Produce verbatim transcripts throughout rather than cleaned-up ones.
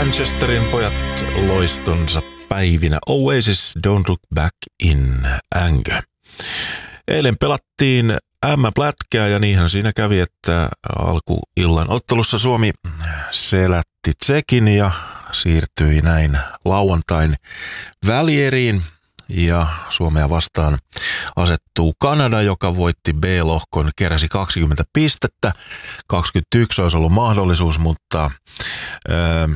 Manchesterin pojat loistonsa päivinä. Oasis, Don't Look Back in Anger. Eilen pelattiin äm äm-plätkää ja niinhän siinä kävi, että alkuillan ottelussa Suomi selätti Tsekin ja siirtyi näin lauantain välieriin. Ja Suomea vastaan asettuu Kanada, joka voitti B-lohkon, keräsi kaksikymmentä pistettä. kaksikymmentäyksi olisi ollut mahdollisuus, mutta ö,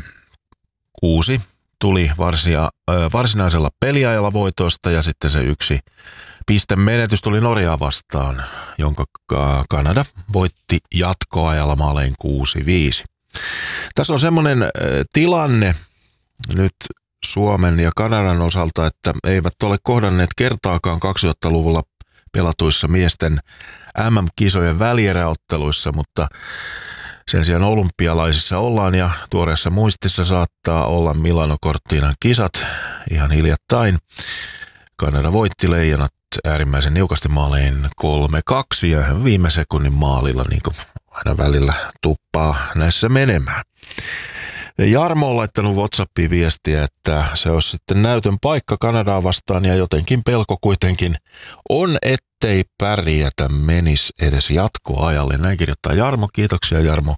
kuusi tuli varsia, ö, varsinaisella peliajalla voitosta ja sitten se yksi pistemenetys tuli Norjaa vastaan, jonka Kanada voitti jatkoajalla maalein kuusi viisi. Tässä on semmoinen ö, tilanne nyt Suomen ja Kanadan osalta, että eivät ole kohdanneet kertaakaan kaksituhattaluvulla pelatuissa miesten äm äm-kisojen välieräotteluissa, mutta sen sijaan olympialaisissa ollaan ja tuoreessa muistissa saattaa olla Milano Cortinan kisat ihan hiljattain. Kanada voitti leijonat äärimmäisen niukasti maalein kolme kaksi ja viime sekunnin maalilla, niin kuin aina välillä tuppaa näissä menemään. Jarmo on laittanut WhatsAppiin viestiä, että se olisi sitten näytön paikka Kanadaa vastaan ja jotenkin pelko kuitenkin on, ettei pärjätä menisi edes jatkoajalle. Näin kirjoittaa Jarmo. Kiitoksia Jarmo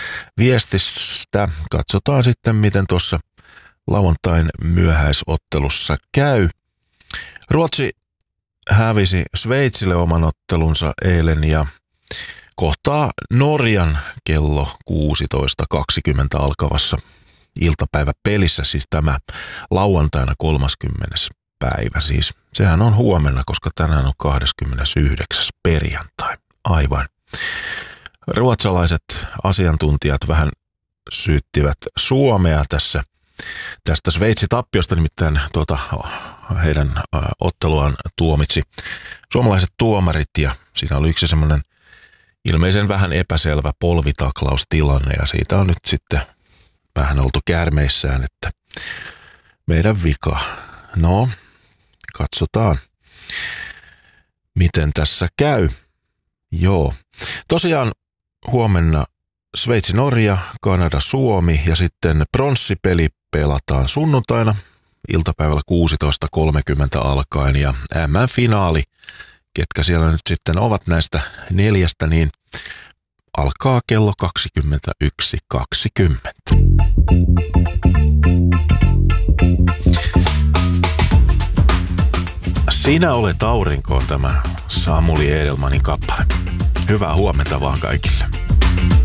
viestistä. Katsotaan sitten, miten tuossa lauantain myöhäisottelussa käy. Ruotsi hävisi Sveitsille oman ottelunsa eilen ja kohtaa Norjan kello kuusitoista kaksikymmentä alkavassa iltapäiväpelissä, siis tämä lauantaina kolmaskymmenes päivä. Siis sehän on huomenna, koska tänään on kahdeskymmenesyhdeksäs perjantai. Aivan. Ruotsalaiset asiantuntijat vähän syyttivät Suomea tässä tästä Sveitsi-tappiosta, nimittäin tuota, heidän otteluaan tuomitsi suomalaiset tuomarit ja siinä oli yksi semmoinen ilmeisen vähän epäselvä polvitaklaustilanne ja siitä on nyt sitten vähän oltu käärmeissään, että meidän vika. No, katsotaan, miten tässä käy. Joo, tosiaan huomenna Sveitsi-Norja, Kanada-Suomi ja sitten pronssipeli pelataan sunnuntaina iltapäivällä kuusitoista kolmekymmentä alkaen ja äm äm-finaali, ketkä siellä nyt sitten ovat näistä neljästä, niin alkaa kello kaksikymmentäyksi kaksikymmentä. Sinä olet aurinko on tämä Samuli Edelmanin kappale. Hyvää huomenta vaan kaikille.